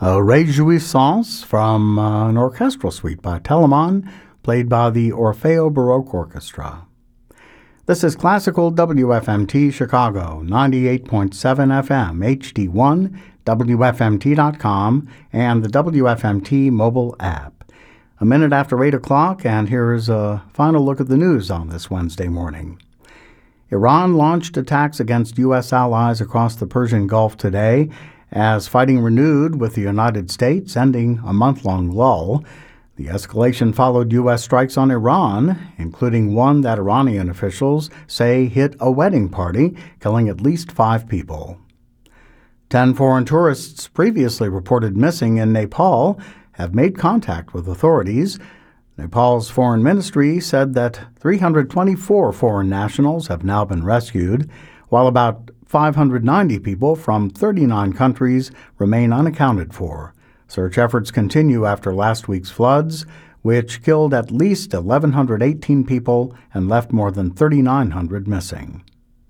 Réjouissance from an orchestral suite by Telemann, played by the Orfeo Baroque Orchestra. This is Classical WFMT Chicago, 98.7 FM, HD1, WFMT.com, and the WFMT mobile app. A minute after 8 o'clock, and here's a final look at the news on this Wednesday morning. Iran launched attacks against U.S. allies across the Persian Gulf today, as fighting renewed with the United States, ending a month-long lull. The escalation followed U.S. strikes on Iran, including one that Iranian officials say hit a wedding party, killing at least 5 people. 10 foreign tourists previously reported missing in Nepal have made contact with authorities. Nepal's foreign ministry said that 324 foreign nationals have now been rescued, while about 590 people from 39 countries remain unaccounted for. Search efforts continue after last week's floods, which killed at least 1,118 people and left more than 3,900 missing.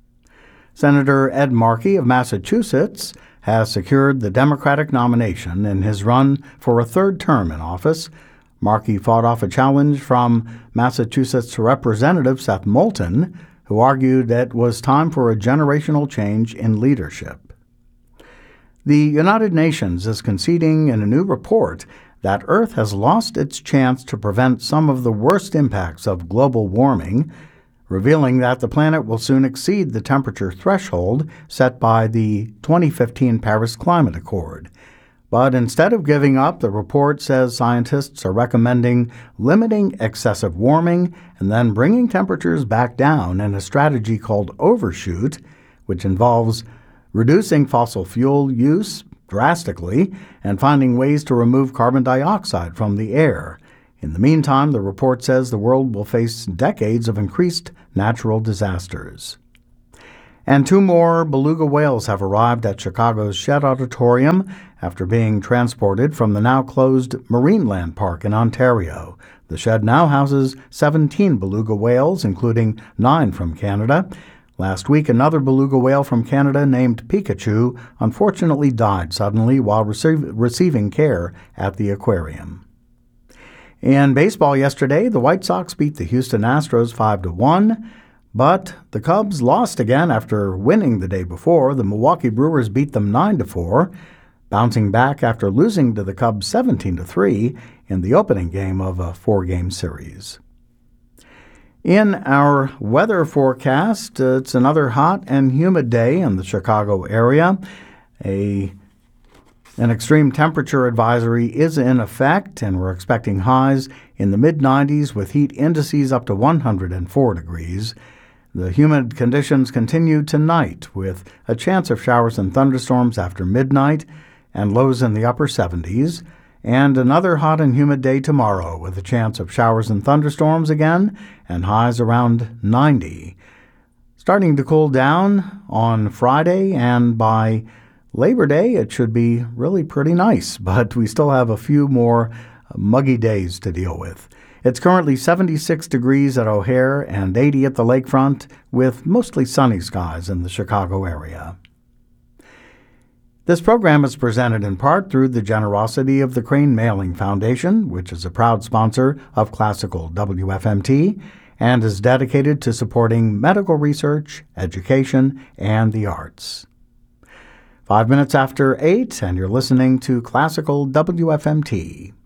Senator Ed Markey of Massachusetts has secured the Democratic nomination in his run for a third term in office. Markey fought off a challenge from Massachusetts Representative Seth Moulton, who argued that it was time for a generational change in leadership. The United Nations is conceding in a new report that Earth has lost its chance to prevent some of the worst impacts of global warming, revealing that the planet will soon exceed the temperature threshold set by the 2015 Paris Climate Accord. But instead of giving up, the report says scientists are recommending limiting excessive warming and then bringing temperatures back down in a strategy called Overshoot, which involves reducing fossil fuel use drastically and finding ways to remove carbon dioxide from the air. In the meantime, the report says the world will face decades of increased natural disasters. And 2 more beluga whales have arrived at Chicago's Shedd Auditorium after being transported from the now-closed Marineland Park in Ontario. The Shedd now houses 17 beluga whales, including 9 from Canada. Last week, another beluga whale from Canada named Pikachu unfortunately died suddenly while receiving care at the aquarium. In baseball yesterday, the White Sox beat the Houston Astros 5-1. But the Cubs lost again after winning the day before. The Milwaukee Brewers beat them 9-4, bouncing back after losing to the Cubs 17-3 in the opening game of a 4-game series. In our weather forecast, it's another hot and humid day in the Chicago area. An extreme temperature advisory is in effect, and we're expecting highs in the mid-90s with heat indices up to 104 degrees. The humid conditions continue tonight with a chance of showers and thunderstorms after midnight and lows in the upper 70s, and another hot and humid day tomorrow with a chance of showers and thunderstorms again and highs around 90. Starting to cool down on Friday, and by Labor Day it should be really pretty nice, but we still have a few more muggy days to deal with. It's currently 76 degrees at O'Hare and 80 at the lakefront, with mostly sunny skies in the Chicago area. This program is presented in part through the generosity of the Crane Mailing Foundation, which is a proud sponsor of Classical WFMT and is dedicated to supporting medical research, education, and the arts. 5 minutes after 8, and you're listening to Classical WFMT.